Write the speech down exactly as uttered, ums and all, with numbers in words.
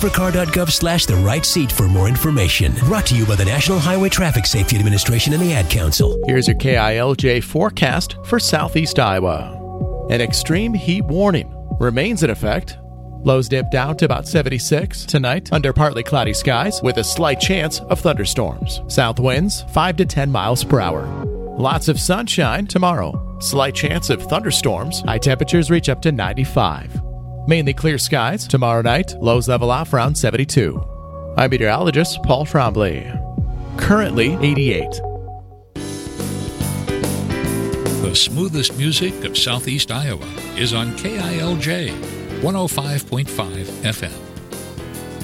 Car.gov slash the right seat for more information. Brought to you by the National Highway Traffic Safety Administration and the Ad Council. Here's your K I L J forecast for southeast Iowa. An extreme heat warning remains in effect. Lows dip down to about seventy-six tonight under partly cloudy skies with a slight chance of thunderstorms. South winds five to ten miles per hour. Lots of sunshine tomorrow. Slight chance of thunderstorms. High temperatures reach up to ninety-five. Mainly clear skies tomorrow night. Lows level off around seventy-two. I'm meteorologist Paul Trombley. Currently eighty-eight. The smoothest music of southeast Iowa is on K I L J one oh five point five F M.